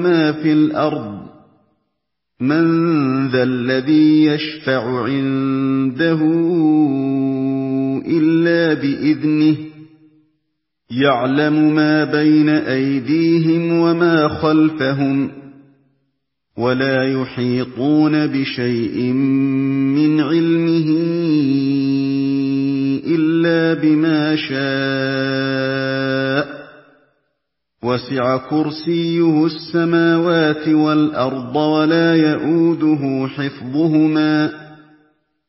مَا فِي الْأَرْضِ ۚ مَن ذَا الَّذِي يَشْفَعُ عِندَهُ إِلَّا بِإِذْنِهِ ۚ يَعْلَمُ مَا بَيْنَ أَيْدِيهِمْ وَمَا خَلْفَهُمْ ۖ وَلَا يُحِيطُونَ بِشَيْءٍ مِّنْ عِلْمِهِ إِلَّا بِمَا شَاءَ ۚ وَسِعَ كُرْسِيُّهُ السَّمَاوَاتِ وَالْأَرْضَ وَلَا يَئُودُهُ حِفْظُهُمَا